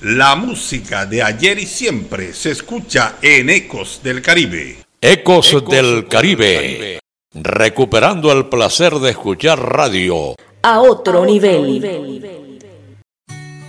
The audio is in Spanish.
La música de ayer y siempre se escucha en Ecos del Caribe. Ecos del Caribe. Recuperando el placer de escuchar radio a otro nivel.